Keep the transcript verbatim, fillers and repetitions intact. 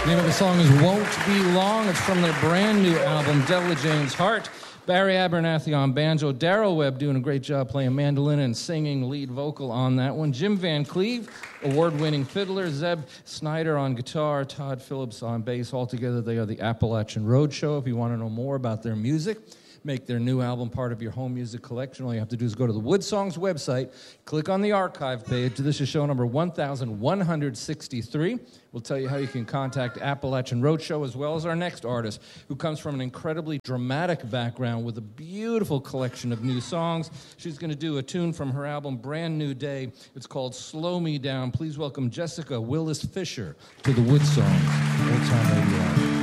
Name of the song is Won't Be Long. It's from their brand new album, Della Jane's Heart. Barry Abernathy on banjo. Darrell Webb doing a great job playing mandolin and singing lead vocal on that one. Jim Van Cleve, award-winning fiddler. Zeb Snyder on guitar. Todd Phillips on bass. Altogether, they are the Appalachian Roadshow. If you want to know more about their music, make their new album part of your home music collection, all you have to do is go to the Wood Songs website, click on the archive page. This is show number one thousand one hundred sixty-three. We'll tell you how you can contact Appalachian Roadshow, as well as our next artist, who comes from an incredibly dramatic background with a beautiful collection of new songs. She's going to do a tune from her album, Brand New Day. It's called Slow Me Down. Please welcome Jessica Willis Fisher to the Wood Songs Old Time Radio.